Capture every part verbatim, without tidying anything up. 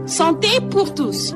Santé pour tous.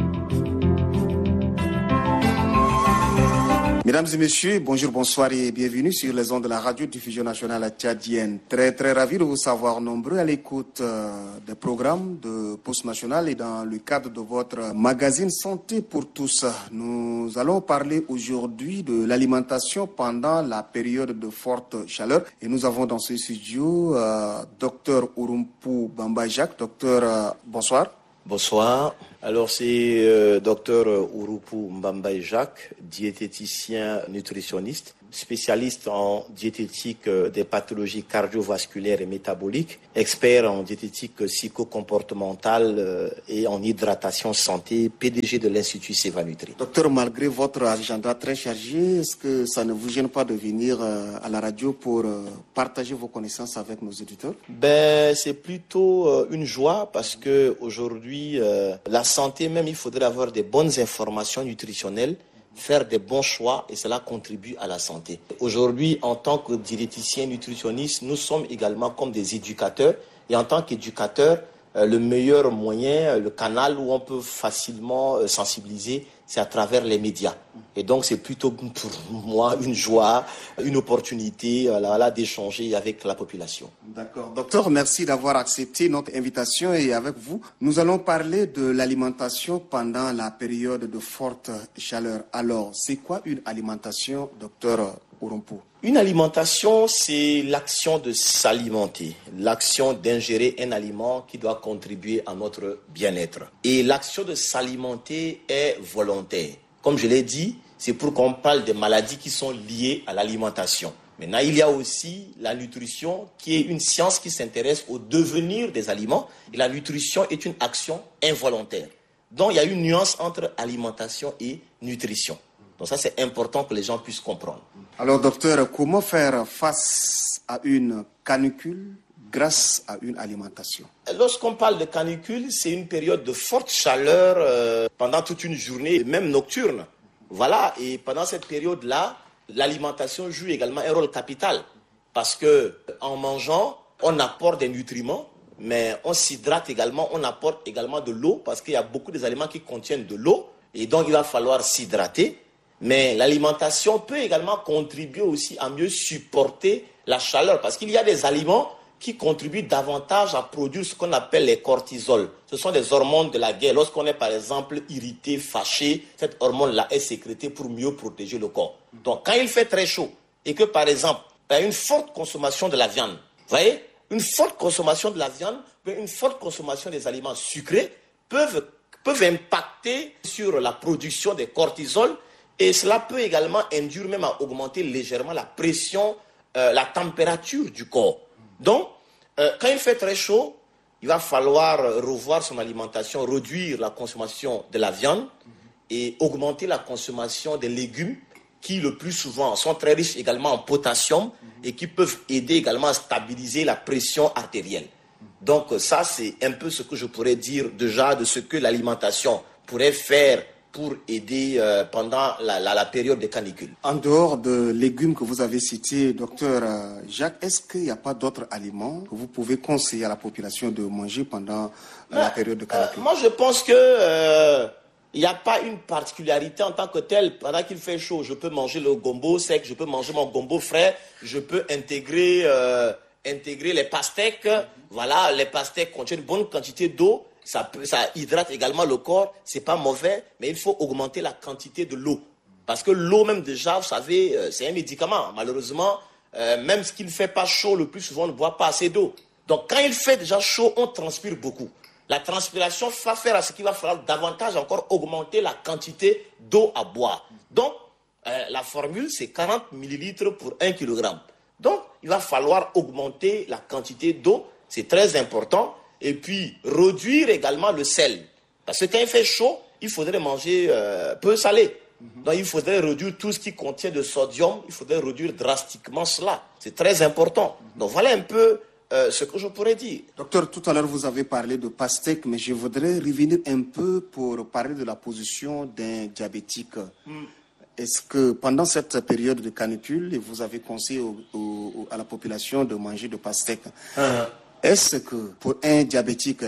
Mesdames et messieurs, bonjour, bonsoir et bienvenue sur les ondes de la radio-diffusion nationale tchadienne. Très très ravi de vous savoir nombreux à l'écoute euh, des programmes de Poste National et dans le cadre de votre magazine Santé pour tous. Nous allons parler aujourd'hui de l'alimentation pendant la période de forte chaleur et nous avons dans ce studio euh, Docteur Ouroupou Bamba Jacques. Docteur, euh, bonsoir. Bonsoir. Alors c'est euh, docteur Ouroupou Mbamba Jacques, diététicien nutritionniste, spécialiste en diététique euh, des pathologies cardiovasculaires et métaboliques, expert en diététique psychocomportementale euh, et en hydratation santé, P D G de l'Institut Seva-Nutri. Docteur, malgré votre agenda très chargé, est-ce que ça ne vous gêne pas de venir euh, à la radio pour euh, partager vos connaissances avec nos auditeurs? Ben, c'est plutôt euh, une joie parce que aujourd'hui, euh, la santé même, il faudrait avoir des bonnes informations nutritionnelles, faire des bons choix et cela contribue à la santé. Aujourd'hui, en tant que diététicien nutritionniste, nous sommes également comme des éducateurs et en tant qu'éducateurs, euh, le meilleur moyen, le canal où on peut facilement euh, sensibiliser, c'est à travers les médias. Et donc, c'est plutôt pour moi une joie, une opportunité euh, là, là, d'échanger avec la population. D'accord. Docteur, merci d'avoir accepté notre invitation et avec vous, nous allons parler de l'alimentation pendant la période de forte chaleur. Alors, c'est quoi une alimentation, docteur Ouroupou? Une alimentation, c'est l'action de s'alimenter, l'action d'ingérer un aliment qui doit contribuer à notre bien-être. Et l'action de s'alimenter est volontaire. Comme je l'ai dit, c'est pour qu'on parle des maladies qui sont liées à l'alimentation. Maintenant, il y a aussi la nutrition qui est une science qui s'intéresse au devenir des aliments. Et la nutrition est une action involontaire. Donc, il y a une nuance entre alimentation et nutrition. Donc ça, c'est important que les gens puissent comprendre. Alors, docteur, comment faire face à une canicule grâce à une alimentation? Lorsqu'on parle de canicule, c'est une période de forte chaleur euh, pendant toute une journée, même nocturne. Voilà, et pendant cette période-là, l'alimentation joue également un rôle capital. Parce qu'en mangeant, on apporte des nutriments, mais on s'hydrate également, on apporte également de l'eau, parce qu'il y a beaucoup d'aliments qui contiennent de l'eau, et donc il va falloir s'hydrater. Mais l'alimentation peut également contribuer aussi à mieux supporter la chaleur, parce qu'il y a des aliments qui contribuent davantage à produire ce qu'on appelle les cortisols. Ce sont des hormones de la guerre. Lorsqu'on est par exemple irrité, fâché, cette hormone-là est sécrétée pour mieux protéger le corps. Donc quand il fait très chaud et que par exemple, il y a une forte consommation de la viande, vous voyez, une forte consommation de la viande, une forte consommation des aliments sucrés peuvent, peuvent impacter sur la production des cortisols. Et cela peut également induire même à augmenter légèrement la pression, euh, la température du corps. Donc, euh, quand il fait très chaud, il va falloir revoir son alimentation, réduire la consommation de la viande et augmenter la consommation des légumes qui, le plus souvent, sont très riches également en potassium et qui peuvent aider également à stabiliser la pression artérielle. Donc, ça, c'est un peu ce que je pourrais dire déjà de ce que l'alimentation pourrait faire pour aider euh, pendant la, la, la période de canicule. En dehors de légumes que vous avez cités, docteur Jacques, est-ce qu'il n'y a pas d'autres aliments que vous pouvez conseiller à la population de manger pendant Mais, la période de canicule? euh, Moi, je pense que euh, il n'y a pas une particularité en tant que telle. Pendant qu'il fait chaud, je peux manger le gombo sec, je peux manger mon gombo frais, je peux intégrer, euh, intégrer les pastèques. Voilà, les pastèques contiennent une bonne quantité d'eau. Ça, peut, ça hydrate également le corps, c'est pas mauvais, mais il faut augmenter la quantité de l'eau. Parce que l'eau même déjà, vous savez, c'est un médicament. Malheureusement, euh, même ce qu'il ne fait pas chaud, le plus souvent, on ne boit pas assez d'eau. Donc quand il fait déjà chaud, on transpire beaucoup. La transpiration va faire à ce qu'il va falloir davantage encore augmenter la quantité d'eau à boire. Donc, euh, la formule, c'est quarante millilitres pour un kilogramme. Donc, il va falloir augmenter la quantité d'eau, c'est très important. Et puis, réduire également le sel. Parce que quand il fait chaud, il faudrait manger euh, peu salé. Mm-hmm. Donc, il faudrait réduire tout ce qui contient de sodium. Il faudrait réduire drastiquement cela. C'est très important. Mm-hmm. Donc, voilà un peu euh, ce que je pourrais dire. Docteur, tout à l'heure, vous avez parlé de pastèque, mais je voudrais revenir un peu pour parler de la position d'un diabétique. Mm. Est-ce que pendant cette période de canicule, vous avez conseillé au, au, à la population de manger de pastèque? Uh-huh. Est-ce que pour un diabétique,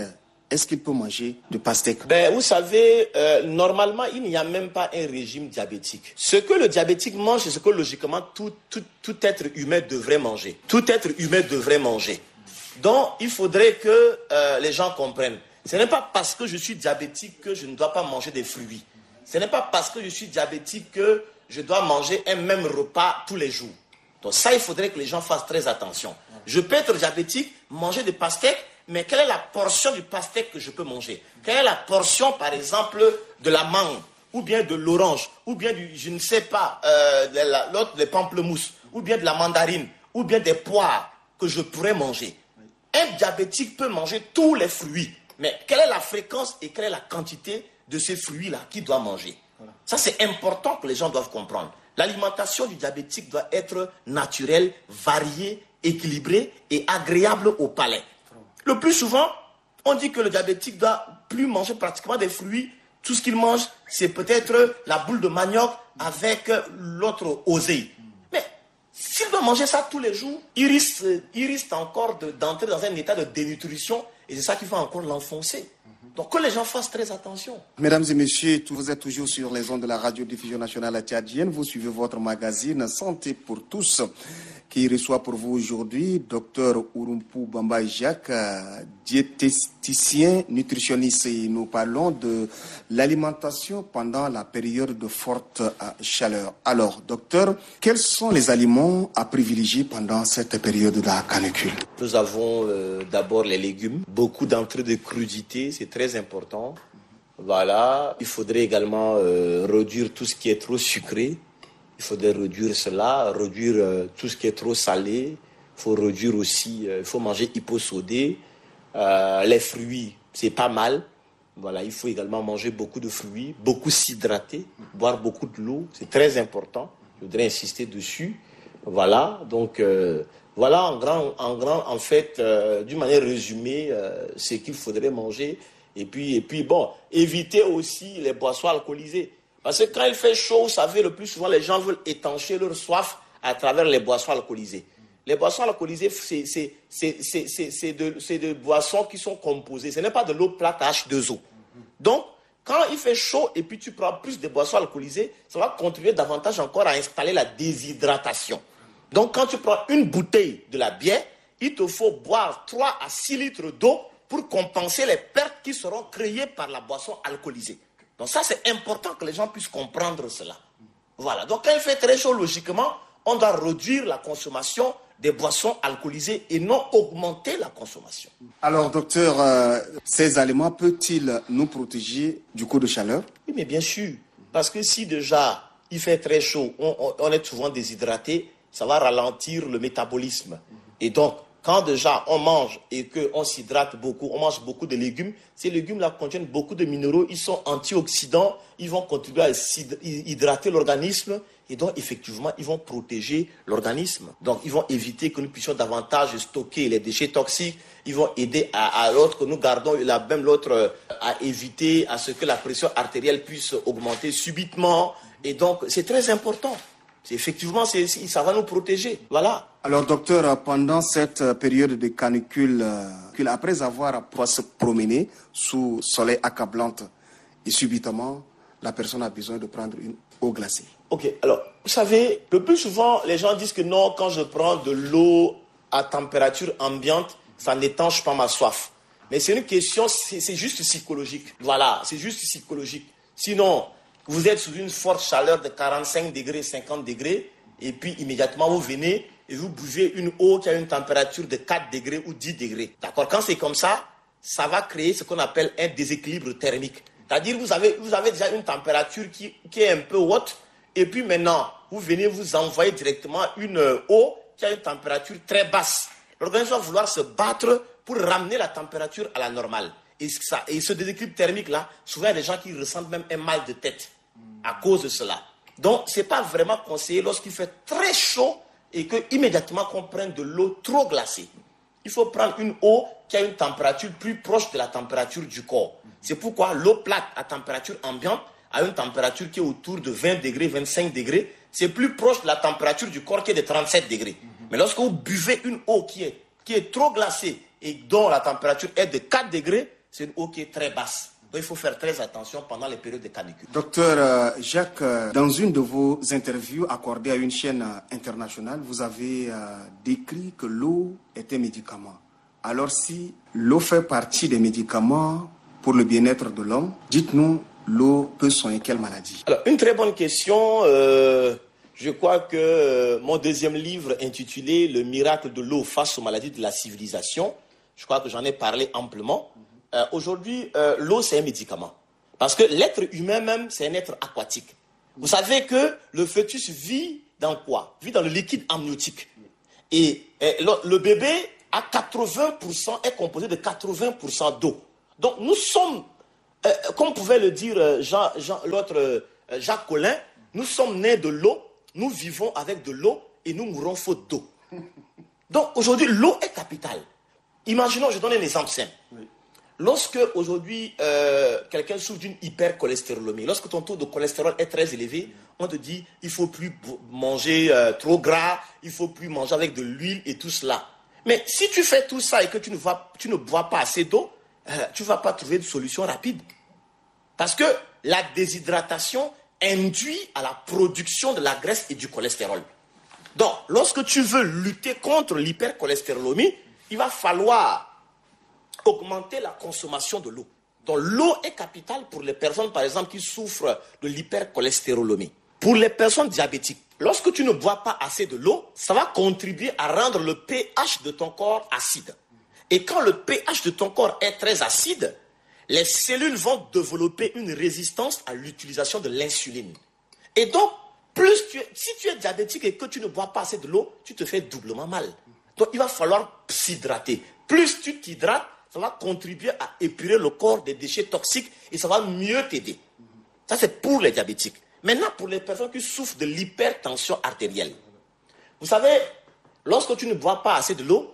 est-ce qu'il peut manger de pastèque? Ben, vous savez, euh, normalement, il n'y a même pas un régime diabétique. Ce que le diabétique mange, c'est ce que logiquement tout, tout, tout être humain devrait manger. Tout être humain devrait manger. Donc, il faudrait que euh, les gens comprennent. Ce n'est pas parce que je suis diabétique que je ne dois pas manger des fruits. Ce n'est pas parce que je suis diabétique que je dois manger un même repas tous les jours. Donc ça, il faudrait que les gens fassent très attention. Je peux être diabétique, manger des pastèques, mais quelle est la portion du pastèque que je peux manger? Quelle est la portion, par exemple, de la mangue, ou bien de l'orange, ou bien du, je ne sais pas, euh, de la, l'autre, des pamplemousses, ou bien de la mandarine, ou bien des poires que je pourrais manger? Un diabétique peut manger tous les fruits, mais quelle est la fréquence et quelle est la quantité de ces fruits-là qu'il doit manger? Ça, c'est important que les gens doivent comprendre. L'alimentation du diabétique doit être naturelle, variée, équilibrée et agréable au palais. Le plus souvent, on dit que le diabétique doit plus manger pratiquement des fruits. Tout ce qu'il mange, c'est peut-être la boule de manioc avec l'autre oseille. Mais s'il doit manger ça tous les jours, il risque, il risque encore de, d'entrer dans un état de dénutrition et c'est ça qui va encore l'enfoncer. Donc que les gens fassent très attention. Mesdames et messieurs, vous êtes toujours sur les ondes de la radiodiffusion nationale tchadienne. Vous suivez votre magazine Santé pour tous qui reçoit pour vous aujourd'hui Docteur Ouroupou Bamba Jacques, diététicien, nutritionniste. Et nous parlons de l'alimentation pendant la période de forte chaleur. Alors, docteur, quels sont les aliments à privilégier pendant cette période de la canicule? Nous avons euh, d'abord les légumes, beaucoup d'entrées de crudités, c'est très important. Voilà, il faudrait également euh, réduire tout ce qui est trop sucré. Il faudrait réduire cela, réduire euh, tout ce qui est trop salé. Il faut réduire aussi, euh, il faut manger hyposodé. Euh, les fruits, c'est pas mal. Voilà, il faut également manger beaucoup de fruits, beaucoup s'hydrater, boire beaucoup de l'eau, c'est très important. Je voudrais insister dessus. Voilà, donc euh, voilà en grand, en grand, en fait, euh, d'une manière résumée, euh, ce qu'il faudrait manger. Et puis, et puis bon, éviter aussi les boissons alcoolisées. Parce que quand il fait chaud, vous savez, le plus souvent, les gens veulent étancher leur soif à travers les boissons alcoolisées. Les boissons alcoolisées, c'est, c'est, c'est, c'est, c'est, c'est, de, c'est de boissons qui sont composées. Ce n'est pas de l'eau plate à H deux O. Donc, quand il fait chaud et puis tu prends plus de boissons alcoolisées, ça va contribuer davantage encore à installer la déshydratation. Donc, quand tu prends une bouteille de la bière, il te faut boire trois à six litres d'eau pour compenser les pertes qui seront créées par la boisson alcoolisée. Donc ça, c'est important que les gens puissent comprendre cela. Voilà. Donc quand il fait très chaud, logiquement, on doit réduire la consommation des boissons alcoolisées et non augmenter la consommation. Alors, docteur, euh, ces aliments peuvent-ils nous protéger du coup de chaleur? Oui, mais bien sûr. Parce que si déjà il fait très chaud, on, on, on est souvent déshydraté, ça va ralentir le métabolisme. Et donc, quand déjà on mange et qu'on s'hydrate beaucoup, on mange beaucoup de légumes, ces légumes-là contiennent beaucoup de minéraux, ils sont antioxydants, ils vont contribuer à hydrater l'organisme et donc effectivement ils vont protéger l'organisme. Donc ils vont éviter que nous puissions davantage stocker les déchets toxiques, ils vont aider à, à l'autre, que nous gardons la, même l'autre à éviter à ce que la pression artérielle puisse augmenter subitement et donc c'est très important. C'est, effectivement, c'est, ça va nous protéger. Voilà. Alors, docteur, pendant cette période de canicule, après avoir pu se promener sous soleil accablante, et subitement, la personne a besoin de prendre une eau glacée. Ok, alors, vous savez, le plus souvent, les gens disent que non, quand je prends de l'eau à température ambiante, ça n'étanche pas ma soif. Mais c'est une question, c'est, c'est juste psychologique. Voilà, c'est juste psychologique. Sinon, vous êtes sous une forte chaleur de quarante-cinq degrés, cinquante degrés, et puis immédiatement vous venez et vous buvez une eau qui a une température de quatre degrés ou dix degrés. D'accord? Quand c'est comme ça, ça va créer ce qu'on appelle un déséquilibre thermique. C'est-à-dire vous avez, vous avez déjà une température qui, qui est un peu haute, et puis maintenant, vous venez vous envoyer directement une eau qui a une température très basse. L'organisme va vouloir se battre pour ramener la température à la normale. Et, ça, et ce déséquilibre thermique-là, souvent il y a des gens qui ressentent même un mal de tête à cause de cela. Donc, ce n'est pas vraiment conseillé lorsqu'il fait très chaud et qu'immédiatement qu'on prenne de l'eau trop glacée. Il faut prendre une eau qui a une température plus proche de la température du corps. C'est pourquoi l'eau plate à température ambiante a une température qui est autour de vingt degrés, vingt-cinq degrés. C'est plus proche de la température du corps qui est de trente-sept degrés. Mais lorsque vous buvez une eau qui est, qui est trop glacée et dont la température est de quatre degrés, c'est une eau qui est très basse. Donc il faut faire très attention pendant les périodes de canicule. Docteur euh, Jacques, euh, dans une de vos interviews accordées à une chaîne euh, internationale, vous avez euh, décrit que l'eau est un médicament. Alors si l'eau fait partie des médicaments pour le bien-être de l'homme, dites-nous, l'eau peut soigner quelle maladie? Alors, une très bonne question. Euh, je crois que euh, mon deuxième livre intitulé « Le miracle de l'eau face aux maladies de la civilisation », je crois que j'en ai parlé amplement. Euh, aujourd'hui, euh, l'eau, c'est un médicament. Parce que l'être humain même, c'est un être aquatique. Vous savez que le fœtus vit dans quoi? Vit dans le liquide amniotique. Et, et le, le bébé, à quatre-vingts pour cent, est composé de quatre-vingts pour cent d'eau. Donc, nous sommes... Euh, comme pouvait le dire Jean, Jean, l'autre euh, Jacques Collin, nous sommes nés de l'eau, nous vivons avec de l'eau et nous mourrons faute d'eau. Donc aujourd'hui, l'eau est capitale. Imaginons, je donne un exemple simple. Oui. Lorsque aujourd'hui euh, quelqu'un souffre d'une hypercholestérolémie, lorsque ton taux de cholestérol est très élevé, on te dit il ne faut plus manger euh, trop gras, il ne faut plus manger avec de l'huile et tout cela. Mais si tu fais tout ça et que tu ne, vas, tu ne bois pas assez d'eau, euh, tu ne vas pas trouver de solution rapide. Parce que la déshydratation induit à la production de la graisse et du cholestérol. Donc, lorsque tu veux lutter contre l'hypercholestérolémie, il va falloir augmenter la consommation de l'eau. Donc, l'eau est capitale pour les personnes, par exemple, qui souffrent de l'hypercholestérolémie. Pour les personnes diabétiques, lorsque tu ne bois pas assez de l'eau, ça va contribuer à rendre le pH de ton corps acide. Et quand le pH de ton corps est très acide, les cellules vont développer une résistance à l'utilisation de l'insuline. Et donc, plus tu es, si tu es diabétique et que tu ne bois pas assez de l'eau, tu te fais doublement mal. Donc, il va falloir s'hydrater. Plus tu t'hydrates, ça va contribuer à épurer le corps des déchets toxiques et ça va mieux t'aider. Ça, c'est pour les diabétiques. Maintenant, pour les personnes qui souffrent de l'hypertension artérielle. Vous savez, lorsque tu ne bois pas assez de l'eau,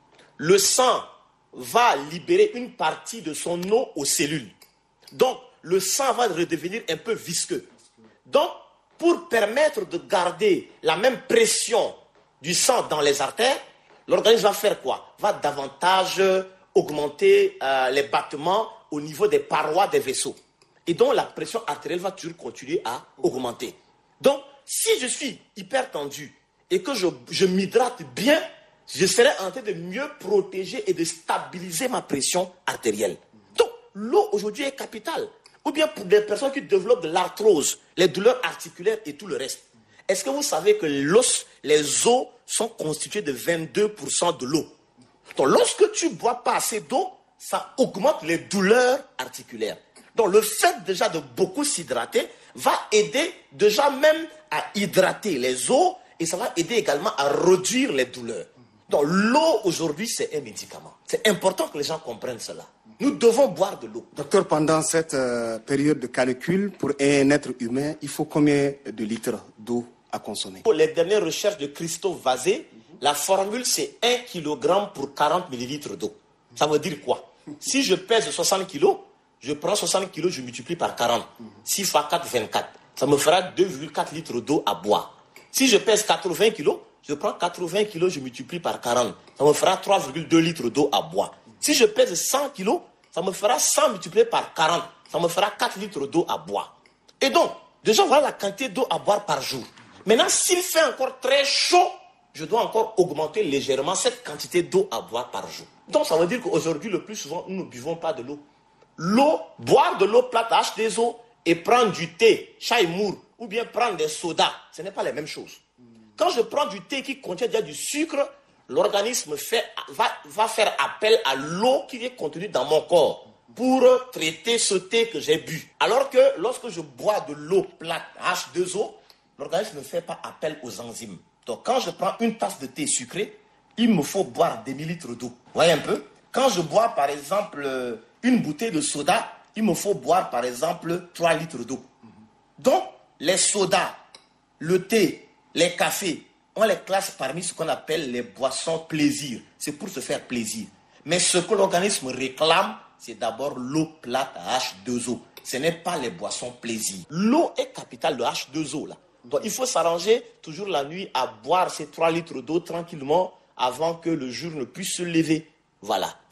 le sang va libérer une partie de son eau aux cellules. Donc, le sang va redevenir un peu visqueux. Donc, pour permettre de garder la même pression du sang dans les artères, l'organisme va faire quoi? Va davantage augmenter euh, les battements au niveau des parois des vaisseaux. Et donc, la pression artérielle va toujours continuer à augmenter. Donc, si je suis hyper tendu et que je, je m'hydrate bien, je serai en train de mieux protéger et de stabiliser ma pression artérielle. Donc, l'eau aujourd'hui est capitale. Ou bien pour des personnes qui développent de l'arthrose, les douleurs articulaires et tout le reste. Est-ce que vous savez que l'os, les os sont constitués de vingt-deux pour cent de l'eau? Donc, lorsque tu ne bois pas assez d'eau, ça augmente les douleurs articulaires. Donc, le fait déjà de beaucoup s'hydrater va aider déjà même à hydrater les os et ça va aider également à réduire les douleurs. Donc, l'eau, aujourd'hui, c'est un médicament. C'est important que les gens comprennent cela. Nous devons boire de l'eau. Docteur, pendant cette euh, période de canicule, pour un être humain, il faut combien de litres d'eau à consommer? Pour les dernières recherches de Christophe Vazé, mm-hmm. la formule, c'est un kilogramme pour quarante millilitres d'eau. Ça veut dire quoi? Si je pèse soixante kilos, je prends soixante kilos, je multiplie par quarante. Mm-hmm. six fois quatre, vingt-quatre. Ça me fera deux virgule quatre litres d'eau à boire. Si je pèse quatre-vingts kilos, je prends quatre-vingts kilos, je multiplie par quarante. Ça me fera trois virgule deux litres d'eau à boire. Si je pèse cent kilos, ça me fera cent multiplié par quarante. Ça me fera quatre litres d'eau à boire. Et donc, déjà, voilà la quantité d'eau à boire par jour. Maintenant, s'il fait encore très chaud, je dois encore augmenter légèrement cette quantité d'eau à boire par jour. Donc, ça veut dire qu'aujourd'hui, le plus souvent, nous ne buvons pas de l'eau. L'eau, boire de l'eau plate H deux O et prendre du thé, chai mour, ou bien prendre des sodas, ce n'est pas les mêmes choses. Quand je prends du thé qui contient déjà du sucre, l'organisme fait, va, va faire appel à l'eau qui est contenue dans mon corps pour traiter ce thé que j'ai bu. Alors que lorsque je bois de l'eau plate H deux O, l'organisme ne fait pas appel aux enzymes. Donc quand je prends une tasse de thé sucré, il me faut boire des millilitres d'eau. Vous voyez un peu? Quand je bois par exemple une bouteille de soda, il me faut boire par exemple trois litres d'eau. Donc les sodas, le thé, les cafés, on les classe parmi ce qu'on appelle les boissons plaisir. C'est pour se faire plaisir. Mais ce que l'organisme réclame, c'est d'abord l'eau plate à H deux O. Ce n'est pas les boissons plaisir. L'eau est capitale de H deux O là. Donc il faut s'arranger toujours la nuit à boire ces trois litres d'eau tranquillement avant que le jour ne puisse se lever. Voilà.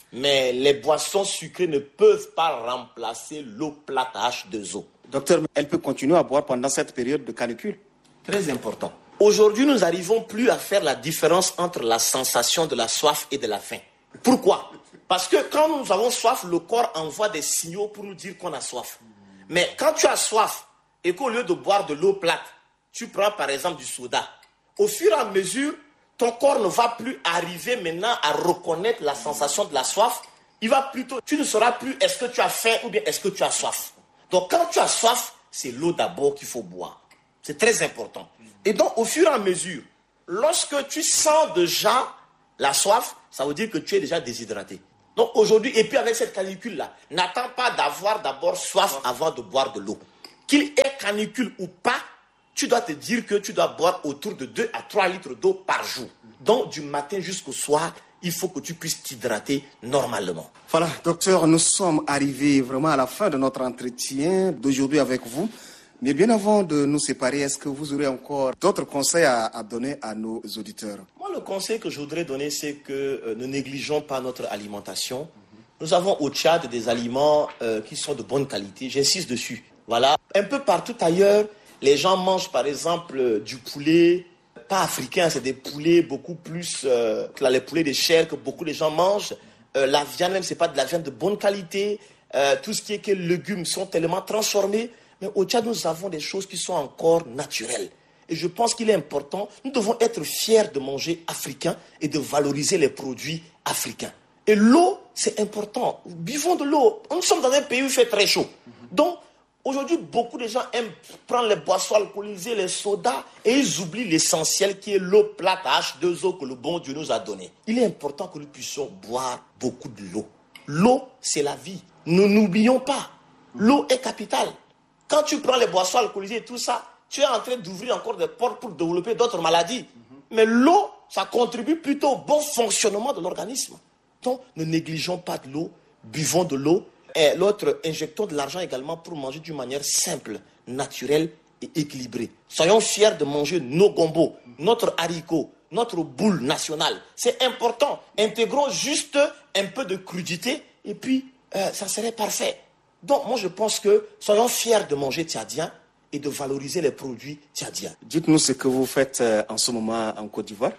Mais les boissons sucrées ne peuvent pas remplacer l'eau plate à H deux O. Docteur, elle peut continuer à boire pendant cette période de canicule? Très important. Aujourd'hui, nous n'arrivons plus à faire la différence entre la sensation de la soif et de la faim. Pourquoi? Parce que quand nous avons soif, le corps envoie des signaux pour nous dire qu'on a soif. Mais quand tu as soif et qu'au lieu de boire de l'eau plate, tu prends par exemple du soda, au fur et à mesure, ton corps ne va plus arriver maintenant à reconnaître la sensation de la soif. Il va plutôt, tu ne sauras plus est-ce que tu as faim ou bien est-ce que tu as soif. Donc quand tu as soif, c'est l'eau d'abord qu'il faut boire. C'est très important. Et donc au fur et à mesure, lorsque tu sens déjà la soif, ça veut dire que tu es déjà déshydraté. Donc aujourd'hui, et puis avec cette canicule-là, n'attends pas d'avoir d'abord soif avant de boire de l'eau. Qu'il ait canicule ou pas, tu dois te dire que tu dois boire autour de deux à trois litres d'eau par jour. Donc du matin jusqu'au soir, il faut que tu puisses t'hydrater normalement. Voilà, docteur, nous sommes arrivés vraiment à la fin de notre entretien d'aujourd'hui avec vous. Mais bien avant de nous séparer, est-ce que vous aurez encore d'autres conseils à, à donner à nos auditeurs? Moi, le conseil que je voudrais donner, c'est que euh, ne négligeons pas notre alimentation. Mm-hmm. Nous avons au Tchad des aliments euh, qui sont de bonne qualité. J'insiste dessus. Voilà. Un peu partout ailleurs, les gens mangent par exemple euh, du poulet, pas africain, c'est des poulets beaucoup plus, euh, là, les poulets de chair que beaucoup de gens mangent. Euh, la viande même, c'est pas de la viande de bonne qualité. Euh, tout ce qui est que les légumes sont tellement transformés. Mais au Tchad, nous avons des choses qui sont encore naturelles. Et je pense qu'il est important, nous devons être fiers de manger africain et de valoriser les produits africains. Et l'eau, c'est important. Buvons de l'eau. Nous sommes dans un pays où il fait très chaud. Donc, aujourd'hui, beaucoup de gens aiment prendre les boissons alcoolisées, les sodas, et ils oublient l'essentiel qui est l'eau plate à H deux O que le bon Dieu nous a donné. Il est important que nous puissions boire beaucoup de l'eau. L'eau, c'est la vie. Ne n'oublions pas. L'eau est capitale. Quand tu prends les boissons alcoolisées et tout ça, tu es en train d'ouvrir encore des portes pour développer d'autres maladies. Mm-hmm. Mais l'eau, ça contribue plutôt au bon fonctionnement de l'organisme. Donc, ne négligeons pas de l'eau, buvons de l'eau. Et l'autre, injectons de l'argent également pour manger d'une manière simple, naturelle et équilibrée. Soyons fiers de manger nos gombos, notre haricot, notre boule nationale. C'est important. Intégrons juste un peu de crudité et puis euh, ça serait parfait. Donc, moi, je pense que soyons fiers de manger tchadien et de valoriser les produits tchadiens. Dites-nous ce que vous faites en ce moment en Côte d'Ivoire.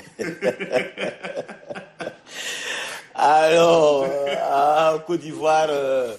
Alors, euh, en Côte d'Ivoire, euh,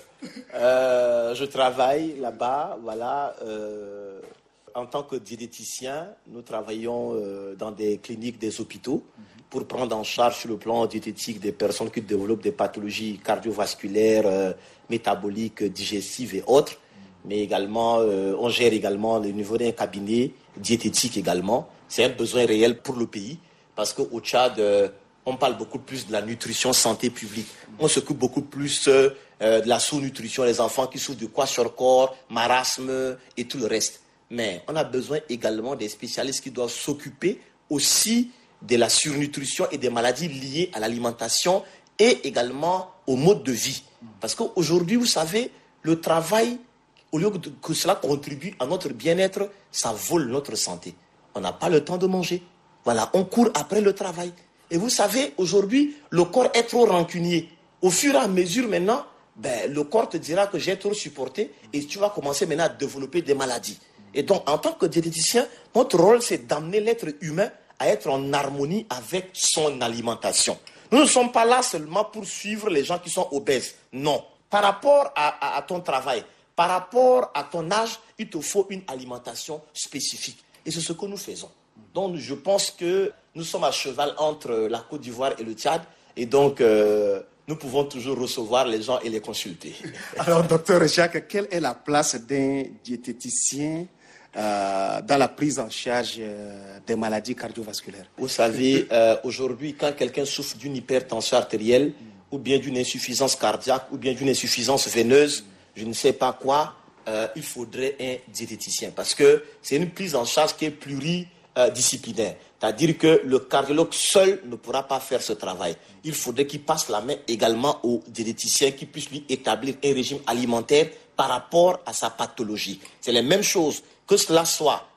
euh, je travaille là-bas, voilà. Euh, en tant que diététicien, nous travaillons euh, dans des cliniques, des hôpitaux, pour prendre en charge sur le plan diététique des personnes qui développent des pathologies cardiovasculaires, euh, métaboliques, digestives et autres. Mais également, euh, on gère également le niveau d'un cabinet diététique également. C'est un besoin réel pour le pays parce qu'au Tchad, euh, on parle beaucoup plus de la nutrition santé publique. On s'occupe beaucoup plus euh, de la sous-nutrition, les enfants qui souffrent de kwashiorkor, marasme et tout le reste. Mais on a besoin également des spécialistes qui doivent s'occuper aussi de la surnutrition et des maladies liées à l'alimentation et également au mode de vie. Parce qu'aujourd'hui, vous savez, le travail, au lieu que cela contribue à notre bien-être, ça vole notre santé. On n'a pas le temps de manger. Voilà, on court après le travail. Et vous savez, aujourd'hui, le corps est trop rancunier. Au fur et à mesure maintenant, ben, le corps te dira que j'ai trop supporté et tu vas commencer maintenant à développer des maladies. Et donc, en tant que diététicien, notre rôle, c'est d'amener l'être humain à être en harmonie avec son alimentation. Nous ne sommes pas là seulement pour suivre les gens qui sont obèses. Non. Par rapport à, à, à ton travail, par rapport à ton âge, il te faut une alimentation spécifique. Et c'est ce que nous faisons. Donc, je pense que nous sommes à cheval entre la Côte d'Ivoire et le Tchad. Et donc, euh, nous pouvons toujours recevoir les gens et les consulter. Alors, docteur Jacques, quelle est la place d'un diététicien euh, dans la prise en charge euh, des maladies cardiovasculaires? Vous savez, euh, aujourd'hui, quand quelqu'un souffre d'une hypertension artérielle, mm. ou bien d'une insuffisance cardiaque, ou bien d'une insuffisance veineuse, je ne sais pas quoi, euh, il faudrait un diététicien. Parce que c'est une prise en charge qui est pluridisciplinaire. C'est-à-dire que le cardiologue seul ne pourra pas faire ce travail. Il faudrait qu'il passe la main également au diététicien qui puisse lui établir un régime alimentaire par rapport à sa pathologie. C'est la même chose, que cela soit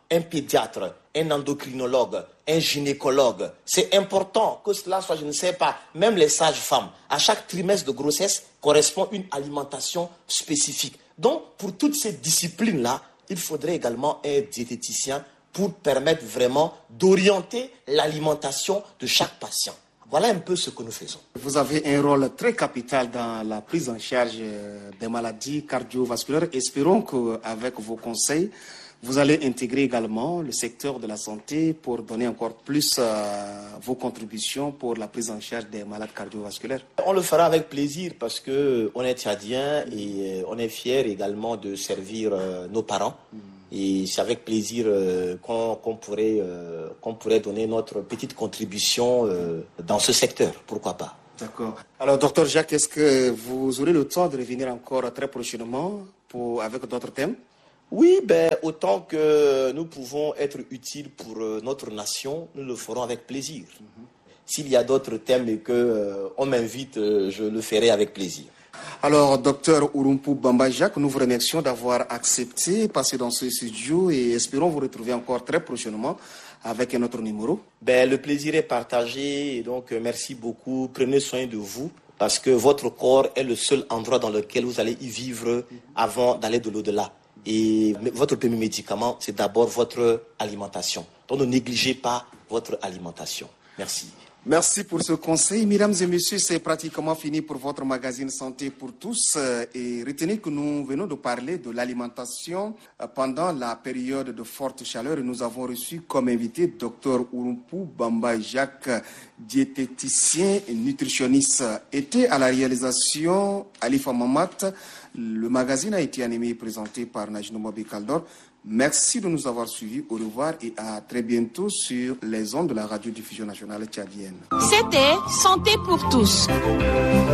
un pédiatre, un endocrinologue, un gynécologue. C'est important que cela soit, je ne sais pas, même les sages-femmes. À chaque trimestre de grossesse correspond une alimentation spécifique. Donc, pour toutes ces disciplines-là, il faudrait également un diététicien pour permettre vraiment d'orienter l'alimentation de chaque patient. Voilà un peu ce que nous faisons. Vous avez un rôle très capital dans la prise en charge des maladies cardiovasculaires. Espérons qu'avec vos conseils, vous allez intégrer également le secteur de la santé pour donner encore plus euh, vos contributions pour la prise en charge des malades cardiovasculaires. On le fera avec plaisir parce qu'on est tchadien et on est fiers également de servir euh, nos parents. Mm. Et c'est avec plaisir euh, qu'on, qu'on, pourrait, euh, qu'on pourrait donner notre petite contribution euh, dans ce secteur. Pourquoi pas? D'accord. Alors, docteur Jacques, est-ce que vous aurez le temps de revenir encore très prochainement pour, avec d'autres thèmes? Oui, ben, autant que nous pouvons être utiles pour euh, notre nation, nous le ferons avec plaisir. Mm-hmm. S'il y a d'autres thèmes et qu'on euh, m'invite, euh, je le ferai avec plaisir. Alors, docteur Ouroupou Bamba Jacques, nous vous remercions d'avoir accepté de passer dans ce studio et espérons vous retrouver encore très prochainement avec un autre numéro. Ben, le plaisir est partagé, et donc euh, merci beaucoup. Prenez soin de vous parce que votre corps est le seul endroit dans lequel vous allez y vivre avant d'aller de l'au-delà. Et votre premier médicament, c'est d'abord votre alimentation. Donc ne négligez pas votre alimentation. Merci. Merci pour ce conseil. Mesdames et messieurs, c'est pratiquement fini pour votre magazine Santé pour tous. Et retenez que nous venons de parler de l'alimentation pendant la période de forte chaleur. Et nous avons reçu comme invité docteur Ouroupou Bamba Jacques, diététicien et nutritionniste. Était à la réalisation Alifa Mamat. Le magazine a été animé et présenté par Najino Mobi Kaldor. Merci de nous avoir suivis. Au revoir et à très bientôt sur les ondes de la radiodiffusion nationale tchadienne. C'était Santé pour tous.